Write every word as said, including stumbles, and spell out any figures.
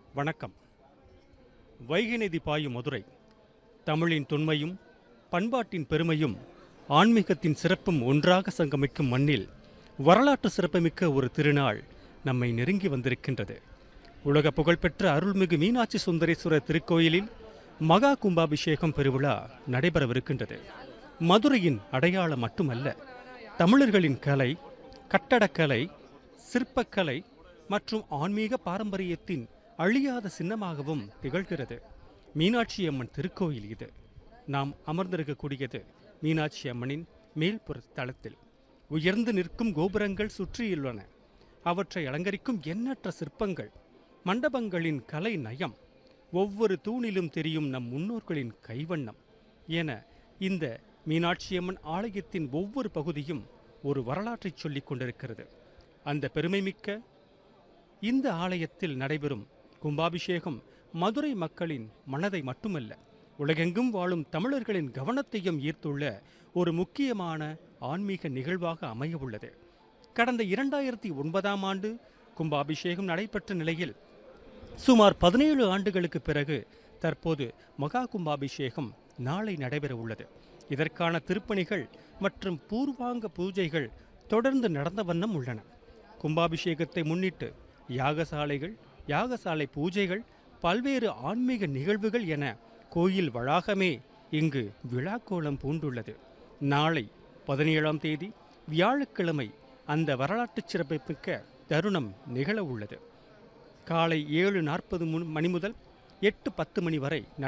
வணக்கம். வைகை நதி பாயும் மதுரை தமிழின் தொன்மையும் பண்பாட்டின் பெருமையும் ஆன்மீகத்தின் சிறப்பும் ஒன்றாக சங்கமிக்கும் மண்ணில் வரலாற்று சிறப்புமிக்க ஒரு திருநாள் நம்மை நெருங்கி வந்திருக்கின்றது. உலக புகழ்பெற்ற அருள்மிகு மீனாட்சி சுந்தரேஸ்வரர் திருக்கோயிலில் மகா கும்பாபிஷேகம் பெருவிழா நடைபெறவிருக்கின்றது. மதுரையின் அடையாளம் மட்டுமல்ல, தமிழர்களின் கலை, கட்டடக்கலை, சிற்பக்கலை மற்றும் ஆன்மீக பாரம்பரியத்தின் அழியாத சின்னமாகவும் திகழ்கிறது. மீனாட்சி அம்மன் திருக்கோயில் இது. நாம் அமர்ந்திருக்கக்கூடியது மீனாட்சி அம்மனின் மேல்புற தளத்தில். உயர்ந்து நிற்கும் கோபுரங்கள் சுற்றியுள்ளன. அவற்றை அலங்கரிக்கும் எண்ணற்ற சிற்பங்கள், மண்டபங்களின் கலை நயம், ஒவ்வொரு தூணிலும் தெரியும் நம் முன்னோர்களின் கைவண்ணம் என இந்த மீனாட்சியம்மன் ஆலயத்தின் ஒவ்வொரு பகுதியும் ஒரு வரலாற்றை சொல்லிக் கொண்டிருக்கிறது. அந்த பெருமைமிக்க இந்த ஆலயத்தில் நடைபெறும் கும்பாபிஷேகம் மதுரை மக்களின் மனதை மட்டுமல்ல, உலகெங்கும் வாழும் தமிழர்களின் கவனத்தையும் ஈர்த்துள்ள ஒரு முக்கியமான ஆன்மீக நிகழ்வாக அமைய உள்ளது. கடந்த இரண்டாயிரத்தி ஒன்பதாம் ஆண்டு கும்பாபிஷேகம் நடைபெற்ற நிலையில் சுமார் பதினேழு ஆண்டுகளுக்கு பிறகு தற்போது மகா கும்பாபிஷேகம் நாளை நடைபெற உள்ளது. இதற்கான திருப்பணிகள் மற்றும் பூர்வாங்க பூஜைகள் தொடர்ந்து நடந்த வண்ணம் உள்ளன. கும்பாபிஷேகத்தை முன்னிட்டு யாகசாலைகள், யாகசாலை பூஜைகள், பல்வேறு ஆன்மீக நிகழ்வுகள் என கோயில் வளாகமே இங்கு விழாக்கோலம் பூண்டுள்ளது. நாளை பதினேழாம் தேதி வியாழக்கிழமை அந்த வரலாற்று சிறப்புமிக்க தருணம் நிகழ உள்ளது. காலை ஏழு நாற்பது மணி முதல் எட்டு பத்து மணி வரை